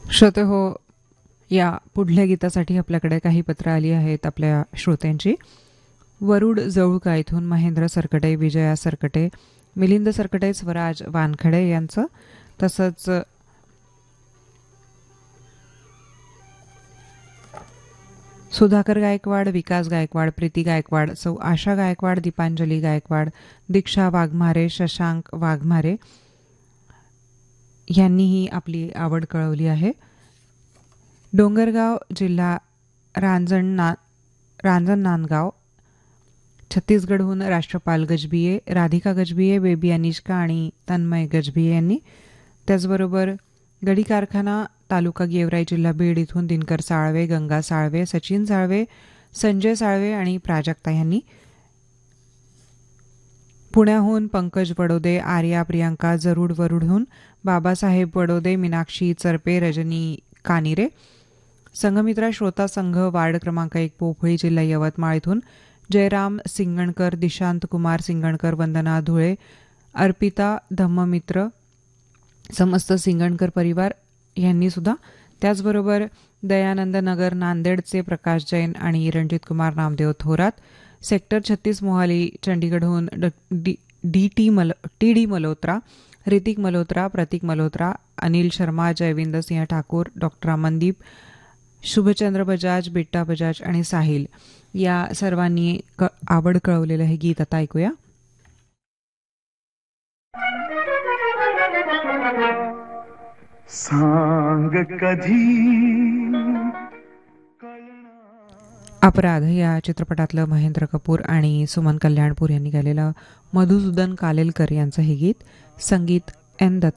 श्रोते हो, या पुढल्या गीतासाठी आपल्याकडे काही पत्र आली आहेत आपल्या श्रोत्यांची. वरुड जवळका इथून महेंद्र सरकटे, विजया सरकटे, मिलिंद सरकटे, स्वराज वानखडे यांचं, तसंच सुधाकर गायकवाड, विकास गायकवाड, प्रीती गायकवाड, सौ आशा गायकवाड, दीपांजली गायकवाड, दीक्षा वाघमारे, शशांक वाघमारे यांनीही आपली आवड कळवली आहे. डोंगरगाव जिल्हा रांजण नांदगाव छत्तीसगडहून राष्ट्रपाल गजबिये, राधिका गजबिये, बेबी अनिष्का आणि तन्मय गजबिये यांनी, त्याचबरोबर गडी कारखाना तालुका गेवराई जिल्हा बीड इथून दिनकर साळवे, गंगा साळवे, सचिन साळवे, संजय साळवे आणि प्राजक्ता यांनी, पुण्याहून पंकज वडोदे, आर्या प्रियांका जरूड वरुडहून बाबासाहेब वडोदे, मीनाक्षी चरपे, रजनी कानिरे, संघमित्रा श्रोता संघ वार्ड क्रमांक 1 पोफळी जिल्हा यवतमाळ इथून जयराम सिंगणकर, दिशांत कुमार सिंगणकर, वंदना धुळे, अर्पिता धम्ममित्र, समस्त सिंगणकर परिवार यांनी सुद्धा, त्याचबरोबर दयानंद नगर नांदेडचे प्रकाश जैन आणि Ranjit Kumar Namdev Thorat, sector 36 Mohali चंडीगढहून T D Malhotra, Hrithik Malhotra, प्रतीक मल्होत्रा, अनिल शर्मा, जयविंदर सिंह ठाकूर, डॉक्टर अमनदीप, शुभचंद्र बजाज, बिट्टा बजाज आणि साहिल या सर्वांनी आवड कळवलेलं हे गीत आता ऐकूया. सांग कधी अपराध या चित्रपटातलं महेंद्र कपूर आणि सुमन कल्याणपूर यांनी गायलेलं मधुसूदन कालेलकर यांचं हे गीत, संगीत एन दत्त.